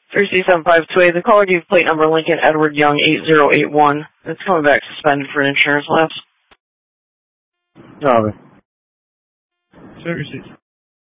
3C7528. The caller gave plate number Lincoln Edward Young 8081. It's coming back suspended for an insurance lapse. Copy. Services.